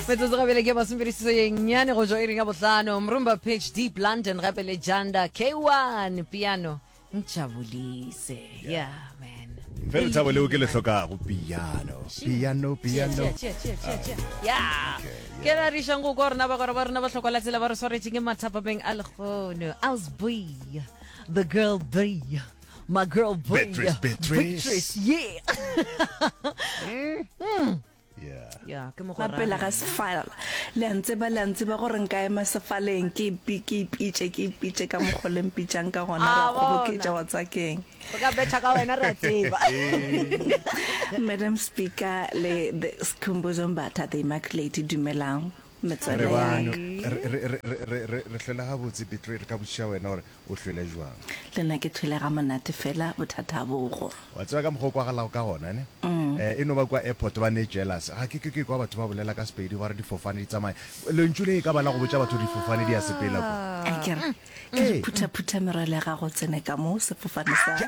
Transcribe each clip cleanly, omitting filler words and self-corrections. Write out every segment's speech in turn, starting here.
Metsotso ga bele ke ba semfiriso yenyane go jwa iringa botlano Mrumba Pitch Deep London gape le Janda K1 piano njabulise yeah man Vele thabo leo ke le hloka go piano yeah ke ra ri shango go rena ba rena ba hlokola tsela ba re soretse ke mathapa beng a lekgono Ausboy the girl boy my girl boy Beatrice yeah ya ke mo go rapela ga sefala le ntse ba gore nka ema sefaleng ke ipitse ka mo go lempitjang ka gona ra go boketja wa tsakeng ka betha ka wena ra tseba Madam Speaker le the Skhumbuzo Mbatha the Immaculate Dumelang re hlela ga botse Beatrice ka botšha wena gore o hlwele jwang le nna ke tlhile ga monate fela bothata bogo wa tseba ka mogokwa ga lao ka gona ne eno ba kwa airport ba ne jealous ga ke kwa batho ba bolela ka Sepedi ba re difofane di tsamaya le ntšhule e ka bala go botša batho difofane di a sepela ke phutha merale ga go tsene ka mo sefofane sa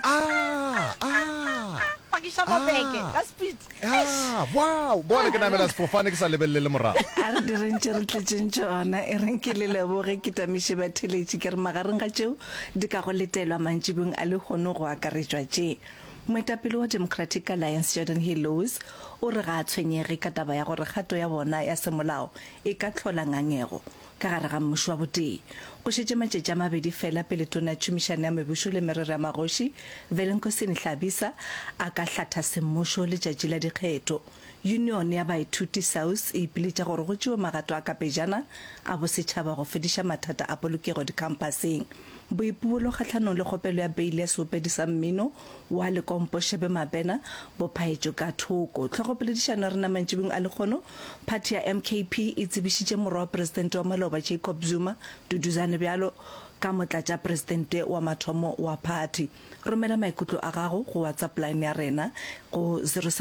pakisha mabeke ka speed wow bona ke namela sefofane ke sa lebelele morago a re direntse re tletseng tsona e reng ke le leboge ke tamiše ba theletše ke re magareng ga tšeo di ka go letelwa mantšibong a le kgono go akaretswa tše moetapele wa Democratic Alliance Jordan Hillows o re ga a tshwenyege ka taba ya gore kgato ya bona ya semolao e ka tlhola ngangego ka gare ga mmušo wa botee go šetše matšetša mabedi fela pele tona tšhomišano ya mebušo le merero ya magoši Velenkosini Hlabisa a ka hlatha semmušo letšatši la dikgetho Union ya baithuti South e ipiletša gore go tšewe magato a kapejana a bosetšhaba go fediša mathata a polokego dikampaseng boipuolo kgatlhanong le kgopelo ya beile ya seopedi sa mmino wa lekompo Shebe Mabena bophaetšo ka thoko tlhogopoledišano re na mantšibong a lekgono party ya MKP e tsebišitše morwa wa presidente wa Maloba Jacob Zuma duduzane bjalo ka motlatša presidente wa mathomo wa party romela maikutlo a gago go WhatsApp line ya rena go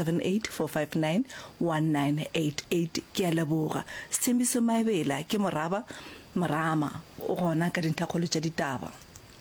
0784591988 ke a leboga Sthembiso Maebela ke Marama o gona ka dintlhakgolo tša ditaba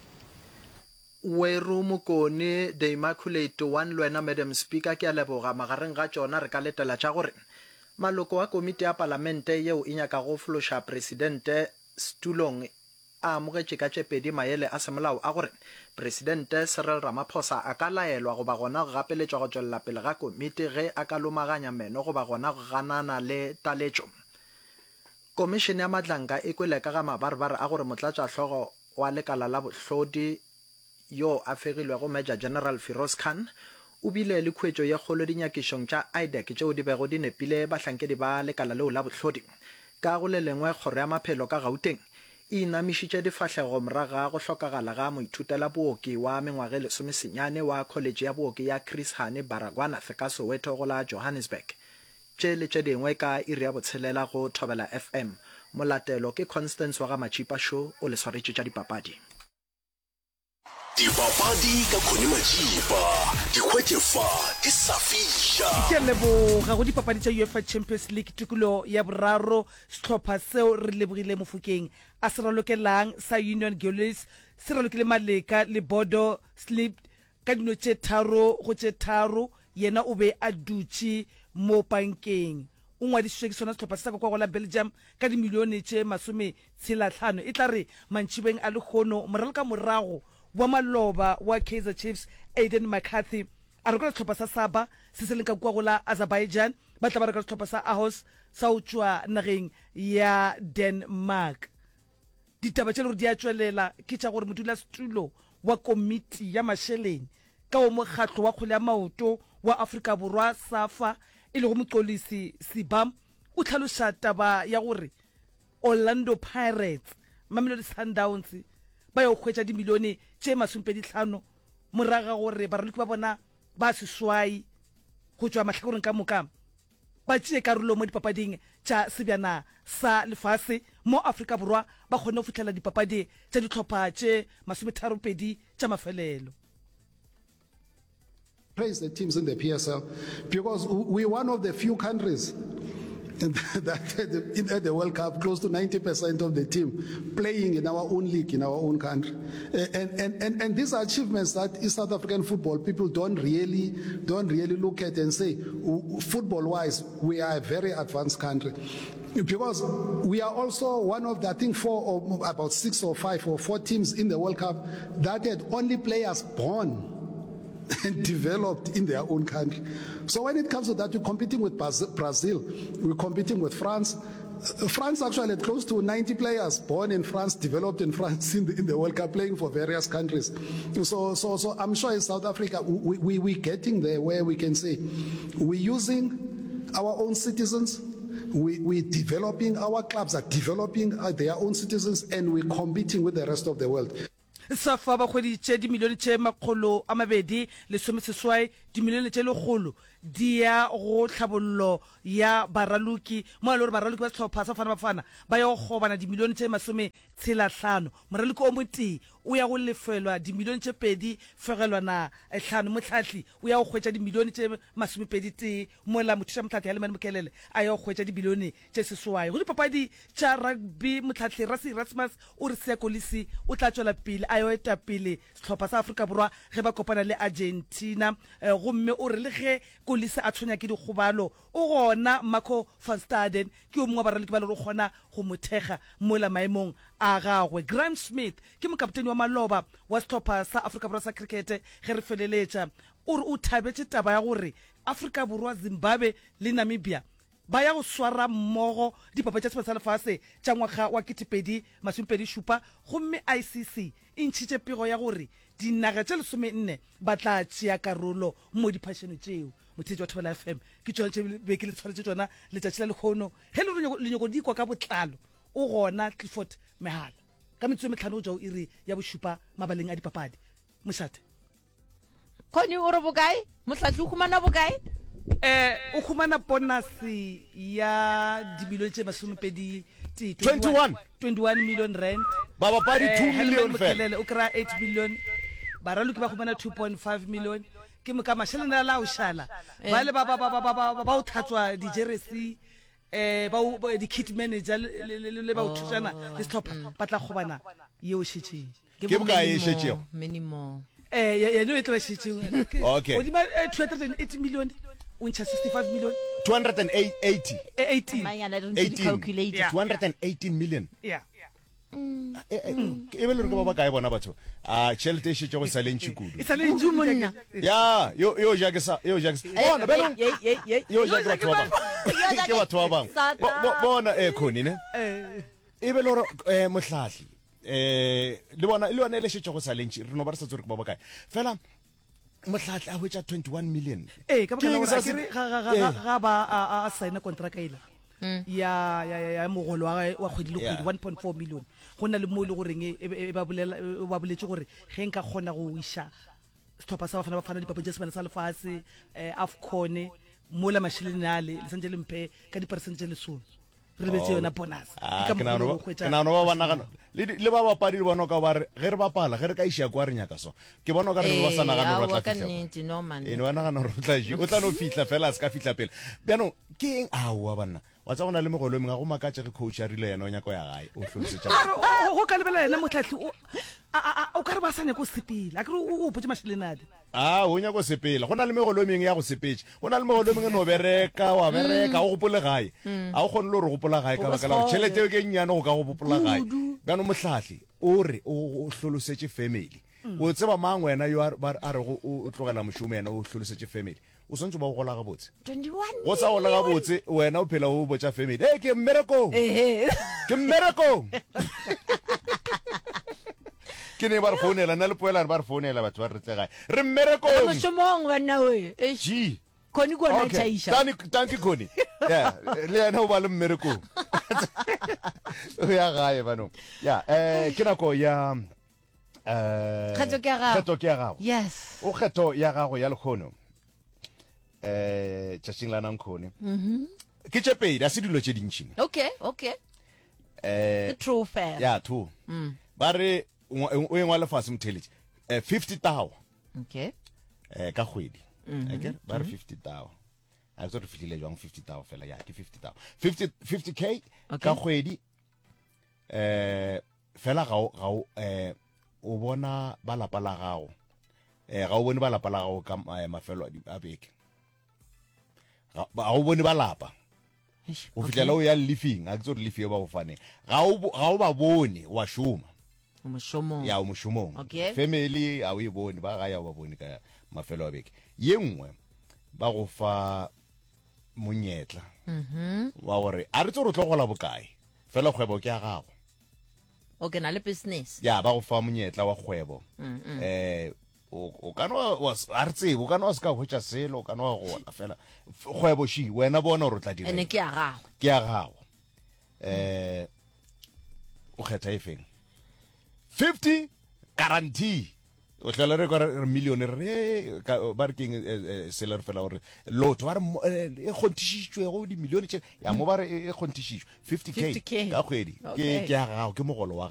Weru Mokone the Immaculate one lwena Madam Speaker ke a leboga magareng ga tsona re ka letela tša gore maloko wa komiti ya parlamente yeo e nyaka go folosha presidente stulong a amogetše ka tšepedi maele a semolao a gore presidente Cyril Ramaphosa a ka laelwa go ba gona go gapeletšwa go tšwelela pele ga komiti ge a ka lomaganya meno go ba gona go ganana le taletšo komišene ya matlanka e kwele ka ga mabarabara a gore motlatšahlogo wa lekala la bohlodi yo a fegilwego Major General Firoz Khan o bile le khwetšo ye kgolo dinyakišong tša IDEC tšeo di bego di nepile bahlankedi ba lekala leo la bohlodi ka go le lengwe kgoro ya maphelo ka Gauteng e inamišitše difahlego moraga go hlokagala ga moithutela booki wa mengwage lesomesenyane wa college ya booki ya Chris Hani Baragwanath ka Soweto go la Johannesburg tše le tše dingwe ka iri ya botshelela go Thobela FM molatelo ke Constance wa ga Machipa Show o le swaretše tša dipapadi Dipapadi ka Khone Machipa dikgwetjefa di sa fiša ke leboga go dipapadi tša UEFA Champions League tikulo ya boraro sehlopha seo re lebogile Mofokeng a se ralokelang sa Union Girls se ralokile Maleka le Bodo Slip ka dino tše tharo go tše tharo yena o be a dutše mo bankeng o ngwadišitšwe ke sona sehlopha se sa kwa go la Belgium ka dimilione tše 65 e tla re mantšhibeng a lekgono moralo ka morago wa Maloba wa Kaizer Chiefs Aiden McCarthy a rekola sehlopha sa Saba se se leng ka kwa go la Azerbaijan ba tla ba rekola sehlopha sa Aarhus sa o tšwa nageng ya Denmark ditaba tše le gore di a tšwelela ke tša gore modulasetulo wa komiti ya mašeleng ka o mokgatlo wa kgole ya maoto wa Afrika Borwa SAFA e le go moqolisi Sibam o tlhaloša taba ya gore Orlando Pirates Mamelodi Sundowns ba yo khwetša dimilione tše 25 moraga gore baraloki ba bona ba seswai go tšwa mahlakoreng ka moka ba tšee karolo mo dipapading tša sebjana sa lefase mo Afrika Borwa ba kgone go fitlhela dipapadi tša ditlhopha tše 32 tša mafelelo. Praise the teams in the PSL because we're one of the few countries that at the World Cup, close to 90% of the team playing in our own league, in our own country. And these are achievements that in South African football, people don't really look at and say, football-wise, we are a very advanced country. Because we are also one of the, I think, about 6 or 5 or 4 teams in the World Cup that had only players born and developed in their own country. So when it comes to that, we're competing with Brazil, we're competing with France. France actually had close to 90 players born in France, developed in France in the World Cup, playing for various countries. So I'm sure in South Africa, we're getting there where we can say we're using our own citizens, we're developing, our clubs are developing their own citizens, and we're competing with the rest of the world. Safa ba khweditse di milione tse makgolo a mabedi le someseswai di milione tse legolo dia go tlhabollo ya baraluki mo le baraluki ba tlhopha sa fana bafana ba yo gobana di milione tse masome tselahlano moraluki o moti o ya go lefelwa di milione tse pedi fegelwana hlano motlhatli o ya go khwetsa di milione tse masome pedi tse mo la mothusa motlhatli ya le mane mokelele a yo khwetsa di bilione tse seswai go dipapadi tsa rugby motlhatli Rasmus o re se kolisi o tla tswela pele a yo eta pele setlhopha sa Afrika Borwa ge ba kopana le Argentina gomme o re le ge kolisi a tshwenya ke digobalo o gona Marco van Staden ke o mongwe ba re le ke ba le go gona go mothega mo la maemong a gagwe. Graham Smith ke mokapteni wa maloba wa setlhopha sa Afrika Borwa sa cricket ge re feleletša o re o thabetse taba ya gore Afrika Borwa, Zimbabwe le Namibia ba ya go swara mmogo dipapadi tša tsa lefase tša ngwaga wa 2027 gomme ICC e ntšhitše pego ya gore dinaga tše 14 ba tla tšea karolo mo diphašeno tšeo. Mothetši wa Thobela FM ke tšona tše be ke le tshwaretše tšona letšatši la lekgono ge le nyoko di kwa ka botlalo o gona Clifford Mehala ka metsotso e metlhano o tšao iri ya bošupa mabaleng a dipapadi. Mošate Khoni o re bokae motlhatli o khumana bokae o khumana bonus ya di milione tse masomepedi 21 million rand ba bapadi 2 million fela o kra 8 million baraluki ba khumana 2.5 million ke mo ka mashelana la o shala ba le ba o thatswa di jersey ba di kit manager le ba o thusana le stop ba tla khobana yeo shitshi ke bokae e shitshio minimum ya no etla shitshi okay o di ba 280 million uncha 65 million 280 18 Mayana I don't calculate 218 million yeah e be le re ka ba kae bona batho tšhelete e šetše go sa lentši kudu it's a lenju monna ya yo ja ke bona bela yo ja ke batho ba bang bona Khoni ne e be le re mohlahli le bona le šetše go sa lentši re no ba re sa tsore ke ba kae fela mohlahli a hwetša 21 million ka baka ga ba a signa contract ila ya mogolo wa kgwedi le kgwedi 1.4 million go na le mo le goreng e ba boletse gore ge nka kgona go isha setlhopha sa bafana ba fana dipapadi tša sebana sa lefase AFCON mo la masheleng ale le santse le mphe ka diperesente le 10 re betse yona bonus ke na no ba nagana le ba bapadi le bona ka ba re ge re bapala ge re ka isha kwa re nyaka so ke bona ka re ba sa nagana re tla fitla no man e no nagana re tla ji o tla no fitla fela se ka fitla pele bjano ke eng wa bana wa tsa gona le mogolo mengwe go makatše ge coach a rile yena o nyako ya gae o hlolosetša go ka lebela yena motlhatli o ka re ba sa nyako sepela a ke re o botse mashelenade o nyako sepela go na le megolo mengwe ya go sepetše go na le megolo mengwe no bereka wa bereka o gopole gae a o kgone le gore gopola gae ka baka la gore tšhelete ke nnyane go ka go gopola gae bjano motlhatli o re o hlolosetše family o tseba mang wena yo a re o tlogela mošomo yena o hlolosetše family o swantse ba go gola ga botse 21 go sa gola ga botse wena o phela o botša family ke mmerekong ke mmerekong ke ne ba re founela na le poela ba re founela batho ba re tsegae re mmerekong moshomong bana we ji Khoni go na tšhaisha tanki Khoni ya le yena o ba le mmerekong o ya gae banong ya ke nako ya kgetho ke ya gago yes o kgetho ya gago ya lekgono tšatšing la Khoni ke tše pedi a se dilo tše dintšhi okay true fair ya true ba re o engwa lefase motheletše 50,000 okay ka kgwedi ba re 50,000 a re fitlhile jwang 50,000 fela ya ke 50,000 50k Okay. ka kgwedi fela ga o bona ba lapa la gago ga o bone ba lapa la gago ka mafelo a beke ga o bone ba lapa o fitlela o ya living a ke tso living ba go faneng ga o ba bone wa shuma moshomong ya o moshomong Okay. family a o e bone ba ga ya o ba bone ka mafelo a beke ye nngwe ba go fa monyetla wa gore a re tso re tlogola bokae fela kgwebo ke ya gago okay na le business ya ba go fa monyetla wa kgwebo o kana a re tsebo o kana wa se ka hwetša selo o kana wa gola fela kgwebo shi wena bona gore o tla dira ene ke ya gago ke ya gago o kgetha efeng 50 guarantee o tlela re re million re ba re keng seller fela gore lotho ba re e kgontishitswe go di million ya mo ba re e kgontishitswe 50k 50K. ka kgwedi ke ya gago ke mogolo wa